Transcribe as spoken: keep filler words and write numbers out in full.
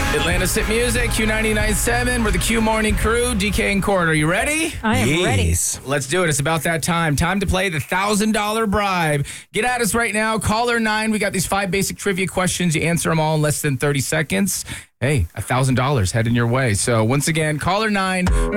Atlanta's Hit Music, Q ninety-nine point seven. We're the Q Morning Crew. D K and Cord, are you ready? I am yes. ready. Let's do it. It's about that time. Time to play the one thousand dollars bribe. Get at us right now. Caller nine. We got these five basic trivia questions. You answer them all in less than thirty seconds. Hey, one thousand dollars heading your way. So once again, caller nine for